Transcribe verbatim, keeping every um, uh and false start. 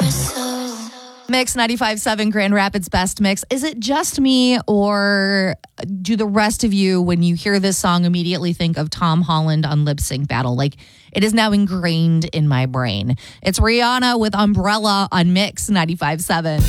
Mix ninety-five point seven Grand Rapids Best Mix. Is it just me, or do the rest of you, when you hear this song, immediately think of Tom Holland on Lip Sync Battle? Like, it is now ingrained in my brain. It's Rihanna with Umbrella on Mix ninety-five point seven.